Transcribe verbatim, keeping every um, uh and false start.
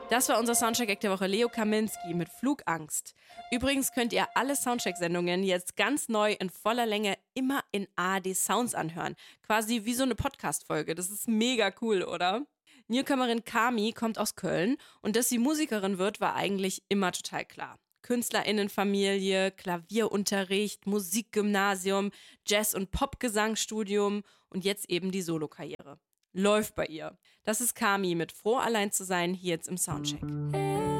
Das war unser Soundcheck-Act der Woche, Leo Kaminski mit Flugangst. Übrigens könnt ihr alle Soundcheck-Sendungen jetzt ganz neu in voller Länge immer in A R D Sounds anhören. Quasi wie so eine Podcast-Folge. Das ist mega cool, oder? Newcomerin Kami kommt aus Köln und dass sie Musikerin wird, war eigentlich immer total klar. KünstlerInnenfamilie, Klavierunterricht, Musikgymnasium, Jazz- und Popgesangsstudium und jetzt eben die Solokarriere. Läuft bei ihr. Das ist Kami mit Froh allein zu sein hier jetzt im Soundcheck.